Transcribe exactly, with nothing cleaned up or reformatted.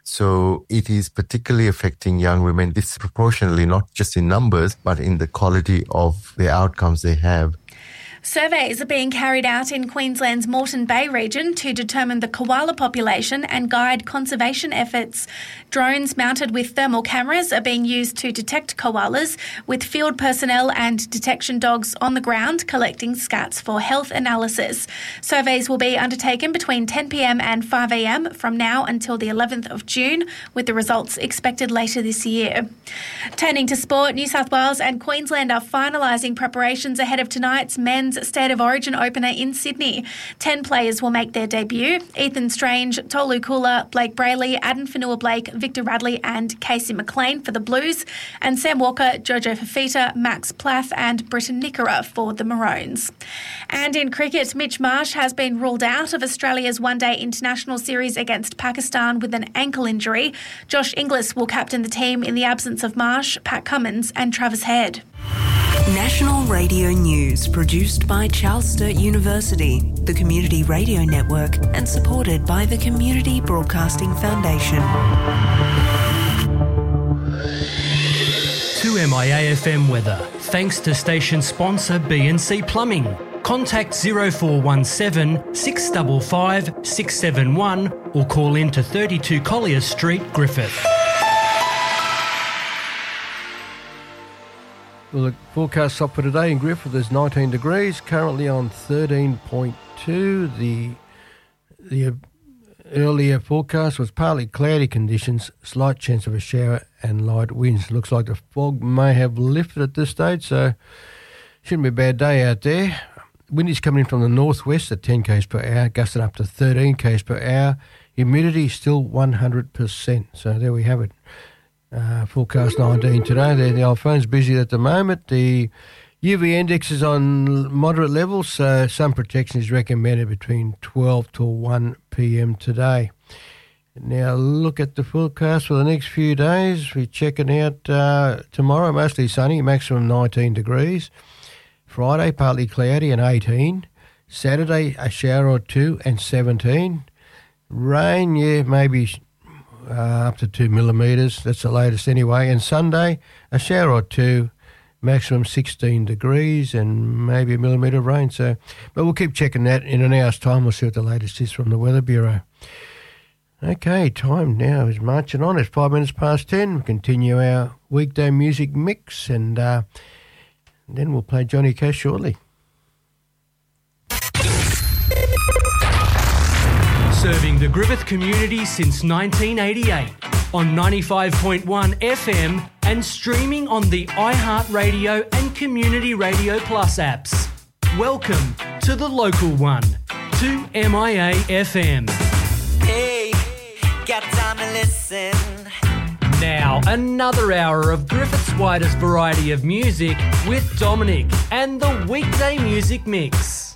So it is particularly affecting young women disproportionately, not just in numbers, but in the quality of the outcomes they have. Surveys are being carried out in Queensland's Moreton Bay region to determine the koala population and guide conservation efforts. Drones mounted with thermal cameras are being used to detect koalas, with field personnel and detection dogs on the ground collecting scats for health analysis. Surveys will be undertaken between ten p.m. and five a.m. from now until the eleventh of June, with the results expected later this year. Turning to sport, New South Wales and Queensland are finalising preparations ahead of tonight's men's State of Origin opener in Sydney. Ten players will make their debut. Ethan Strange, Tolu Kula, Blake Brayley, Aden Fanua-Blake, Victor Radley and Casey McLean for the Blues, and Sam Walker, Jojo Fafita, Max Plath and Britton Nickera for the Maroons. And in cricket, Mitch Marsh has been ruled out of Australia's one-day international series against Pakistan with an ankle injury. Josh Inglis will captain the team in the absence of Marsh, Pat Cummins and Travis Head. National Radio News, produced by Charles Sturt University, the Community Radio Network, and supported by the Community Broadcasting Foundation. To M I A F M weather, thanks to station sponsor B and C Plumbing. Contact zero four one seven, six five five, six seven one or call in to thirty-two Collier Street, Griffith. Well, the forecast up for today in Griffith is nineteen degrees, currently on thirteen point two. The the earlier forecast was partly cloudy conditions, slight chance of a shower and light winds. Looks like the fog may have lifted at this stage, so shouldn't be a bad day out there. Wind is coming in from the northwest at ten k's per hour, gusting up to thirteen k's per hour. Humidity still one hundred percent, so there we have it. Uh, forecast nineteen today. The, the old phone's busy at the moment. The U V index is on moderate levels, so sun protection is recommended between twelve to one p.m. today. Now look at the forecast for the next few days. We're checking out uh, tomorrow, mostly sunny, maximum nineteen degrees. Friday, partly cloudy and eighteen. Saturday, a shower or two and seventeen. Rain, yeah, maybe Uh, up to two millimetres, that's the latest anyway. And Sunday, a shower or two, maximum sixteen degrees and maybe a millimetre of rain. So, but we'll keep checking that. In an hour's time, we'll see what the latest is from the Weather Bureau. Okay, time now is marching on. It's five minutes past ten. We continue our weekday music mix and uh, then we'll play Johnny Cash shortly. Serving the Griffith community since nineteen eighty-eight on ninety-five point one F M and streaming on the iHeartRadio and Community Radio Plus apps. Welcome to the local one, to M I A F M. Hey, got time to listen. Now, another hour of Griffith's widest variety of music with Dominic and the Weekday Music Mix.